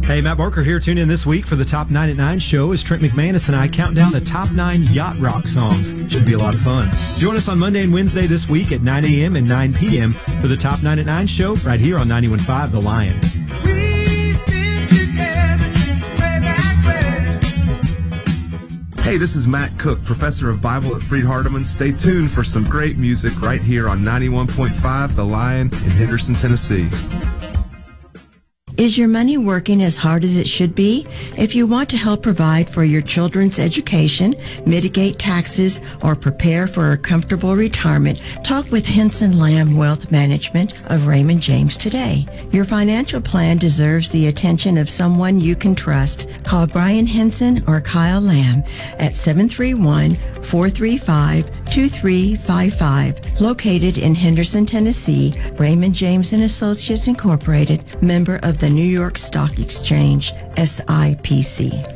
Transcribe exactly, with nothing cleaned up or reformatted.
Hey, Matt Barker here. Tune in this week for the Top nine at nine show as Trent McManus and I count down the top nine yacht rock songs. Should be a lot of fun. Join us on Monday and Wednesday this week at nine a.m. and nine p.m. for the Top nine at nine show right here on ninety-one point five The Lion. Hey, this is Matt Cook, professor of Bible at Freed-Hardeman. Stay tuned for some great music right here on ninety-one point five The Lion in Henderson, Tennessee. Is your money working as hard as it should be? If you want to help provide for your children's education, mitigate taxes, or prepare for a comfortable retirement, talk with Henson Lamb Wealth Management of Raymond James today. Your financial plan deserves the attention of someone you can trust. Call Brian Henson or Kyle Lamb at seven three one, four three five, two three five five. Located in Henderson, Tennessee, Raymond James and Associates Incorporated, member of the New York Stock Exchange, S I P C.